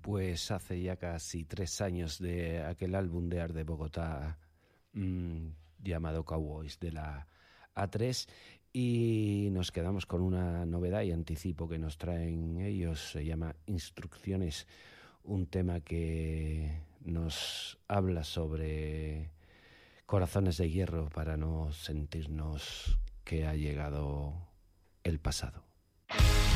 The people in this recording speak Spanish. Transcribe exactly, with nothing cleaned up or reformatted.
Pues hace ya casi tres años de aquel álbum de Art de Bogotá mmm, llamado Cowboys de la A tres, y nos quedamos con una novedad y anticipo que nos traen ellos. Se llama Instrucciones, un tema que nos habla sobre corazones de hierro para no sentirnos que ha llegado el pasado.